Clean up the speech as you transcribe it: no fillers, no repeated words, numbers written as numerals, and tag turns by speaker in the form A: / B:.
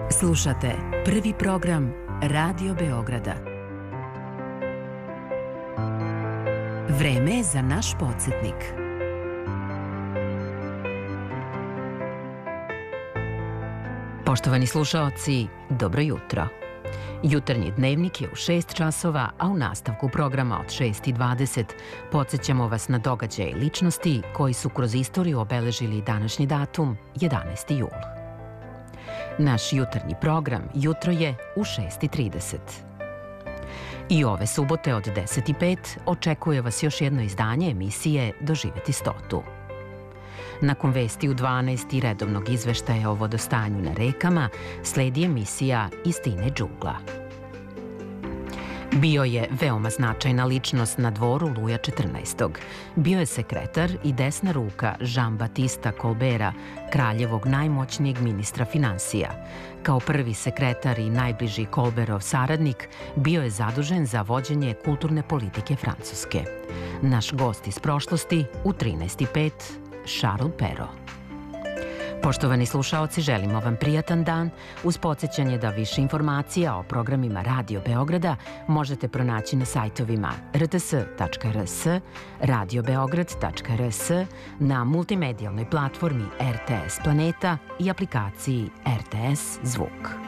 A: Slušate prvi program Radio Beograda. Vreme je za naš podsjetnik. Poštovani slušaoci, dobro jutro. Jutarnji dnevnik je u 6 časova, a u nastavku programa od 6:20 podsjećamo vas na događaje i ličnosti koji su kroz istoriju obeležili današnji datum, 11. jul. Naš jutarnji program jutro je u 6:30. I ove subote od 10:05 očekuje vas još jedno izdanje emisije Doživjeti stotu. Nakon vesti u 12 i redovnog izveštaja o vodostanju na rekama, sledi emisija Iz Tine džungla. Bio je veoma značajna ličnost na dvoru Luja XIV. Bio je sekretar i desna ruka Jean-Baptista Colberta, kraljevog najmoćnijeg ministra finansija. Kao prvi sekretar i najbliži Colbertov saradnik, bio je zadužen za vođenje kulturne politike Francuske. Naš gost iz prošlosti u 13:05, Charles Perrault. Poštovani slušaoci, želimo vam prijatan dan uz podsjećanje da više informacija o programima Radio Beograda možete pronaći na sajtovima rts.rs, radiobeograd.rs, na multimedijalnoj platformi RTS Planeta i aplikaciji RTS Zvuk.